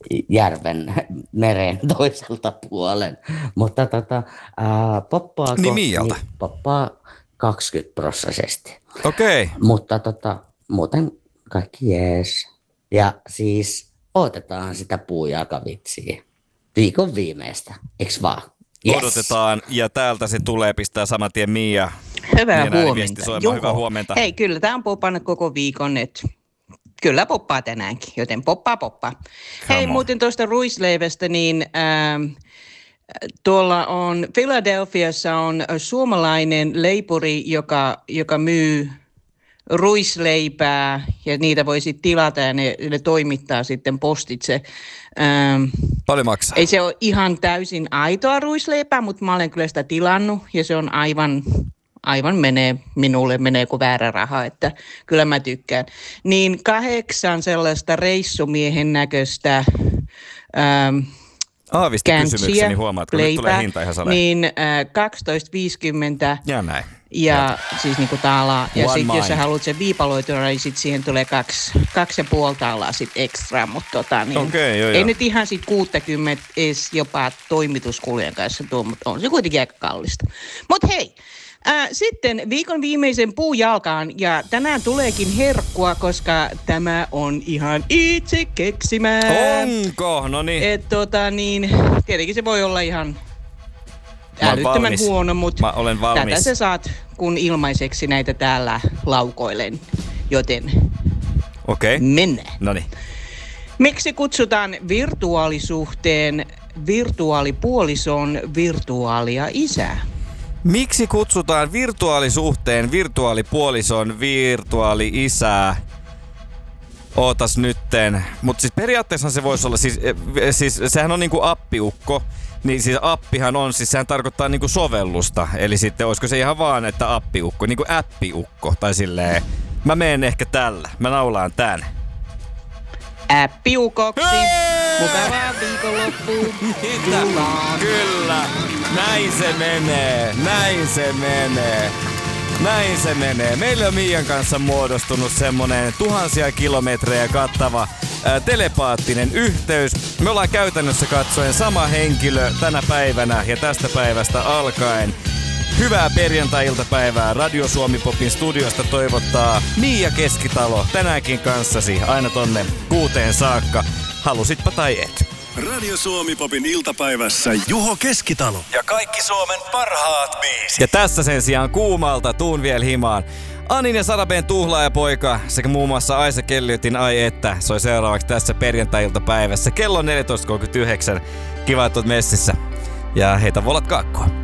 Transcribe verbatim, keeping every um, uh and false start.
järven meren toiselta puolen. Mutta tota, ää, poppaa Niin Miialta? Niin, poppaa kaksikymmentä prosessisesti. Okei. Okay. Mutta tota, muuten kaikki jees. Ja siis otetaan sitä puujalkavitsiä viikon viimeistä, eiks vaan? Yes. Odotetaan, ja täältä se tulee, pistää saman tien Miia. Hyvää huomenta. Hyvää huomenta. Hei, kyllä tämä on popannut koko viikon, että kyllä poppaa tänäänkin, joten poppaa poppaa. Come Hei, on. Muuten tuosta ruisleivästä, niin ähm, tuolla on Philadelphiassa on suomalainen leipuri, joka, joka myy ruisleipää, ja niitä voi sitten tilata, ja ne, ne toimittaa sitten postitse. Ähm, Paljon maksaa? Ei se ole ihan täysin aitoa ruisleipää, mutta mä olen kyllä sitä tilannut, ja se on aivan, aivan menee, minulle menee kuin väärä raha, että kyllä mä tykkään. Niin kahdeksan sellaista reissumiehen näköistä ähm, Aavisti kysymykseni, huomaat, kun nyt tulee hinta ihan saleen. Niin äh, kaksitoista viisikymmentä. Ja näin. Ja, ja siis niinku taalaa. Ja sitten jos sä mind. haluat sen viipaloituna, niin sit siihen tulee kaksi, kaksi ja puoli taalaa sit ekstra. Mutta tota, niin, okay, joo, ei joo. nyt ihan sit kuusikymmentä edes jopa toimituskulujen kanssa tuo, mutta on se kuitenkin aika kallista. Mutta hei, äh, sitten viikon viimeisen puujalkaan, ja tänään tuleekin herkkua, koska tämä on ihan itse keksimää. Onko? No niin. Et tota niin, tietenkin se voi olla ihan älyttömän huono, mutta tätä sä saat, kun ilmaiseksi näitä täällä laukoilen, joten okay. Mennään. Noniin. Miksi kutsutaan virtuaalisuhteen virtuaalipuolison virtuaalia isää? Miksi kutsutaan virtuaalisuhteen virtuaalipuolison virtuaali-isää? Ootas nytten. Mutta siis periaatteessa se voisi olla, siis, siis sehän on niinku appiukko. Niin siis appihan on, siis sehän tarkoittaa niinku sovellusta. Eli sitten olisiko se ihan vaan, että appiukko, niinku appiukko. Tai silleen, mä menen ehkä tällä, mä naulaan tän. Appiukoksi. Mukavaa viikonloppua. Kyllä, näin se menee, näin se menee. Näin se menee. Meillä on Miian kanssa muodostunut semmonen tuhansia kilometrejä kattava ää, telepaattinen yhteys. Me ollaan käytännössä katsoen sama henkilö tänä päivänä ja tästä päivästä alkaen. Hyvää perjantai-iltapäivää Radio Suomi Popin studiosta toivottaa Miia Keskitalo tänäänkin kanssasi aina tonne kuuteen saakka. Halusitpa tai et. Radio Suomi Popin iltapäivässä Juho Keskitalo. Ja kaikki Suomen parhaat biisit. Ja tässä sen sijaan kuumalta tuun vielä himaan. Anin ja Sarabeen tuhlaajapoika sekä muun muassa Aisa Kellytin Ai että soi seuraavaksi tässä perjantai-iltapäivässä. Kello on neljätoista kolmekymmentäyhdeksän. Kiva, että oot messissä. Ja heitä volat kaakkoa.